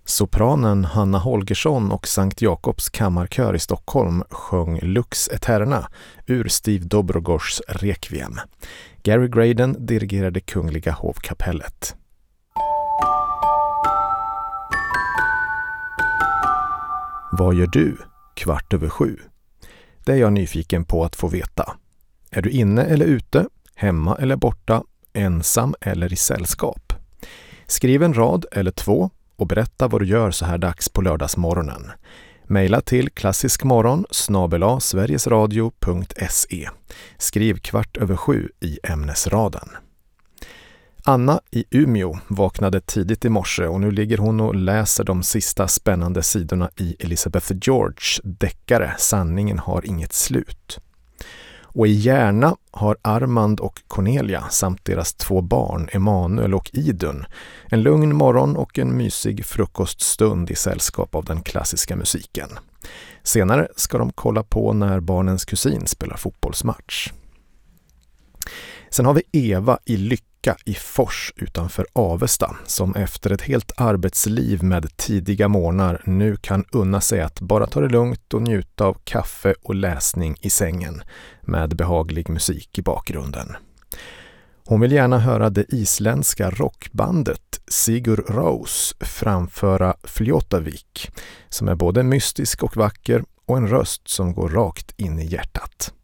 Sopranen Hanna Holgersson och Sankt Jakobs kammarkör i Stockholm sjöng Lux Eterna ur Steve Dobrogors Requiem. Gary Graydon dirigerade Kungliga hovkapellet. Vad gör du? 6:15. Det är jag nyfiken på att få veta. Är du inne eller ute? Hemma eller borta? Ensam eller i sällskap? Skriv en rad eller 2 och berätta vad du gör så här dags på lördagsmorgonen. Maila till klassiskmorgon@sverigesradio.se. Skriv 6:15 i ämnesraden. Anna i Umeå vaknade tidigt i morse och nu ligger hon och läser de sista spännande sidorna i Elizabeth George deckare Sanningen har inget slut. Och i Järna har Armand och Cornelia samt deras 2 barn Emanuel och Idun en lugn morgon och en mysig frukoststund i sällskap av den klassiska musiken. Senare ska de kolla på när barnens kusin spelar fotbollsmatch. Sen har vi Eva i Lycka i Fors utanför Avesta som efter ett helt arbetsliv med tidiga morgnar nu kan unna sig att bara ta det lugnt och njuta av kaffe och läsning i sängen med behaglig musik i bakgrunden. Hon vill gärna höra det isländska rockbandet Sigur Rós framföra Fljótavik som är både mystisk och vacker och en röst som går rakt in i hjärtat.